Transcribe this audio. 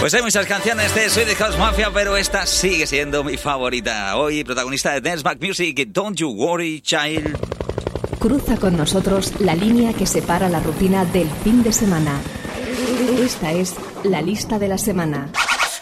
Pues hay muchas canciones de Swedish House Mafia, pero esta sigue siendo mi favorita. Hoy protagonista de Dance Back Music, Don't You Worry Child. Cruza con nosotros la línea que separa la rutina del fin de semana. Esta es la lista de la semana.